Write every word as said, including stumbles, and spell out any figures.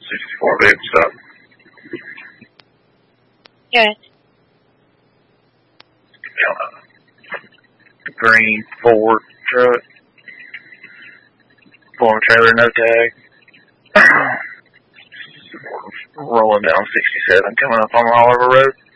sixty-four big stuff. Okay. Green Ford truck. Pulling trailer, no tag. Rolling down sixty-seven, coming up on Oliver Road.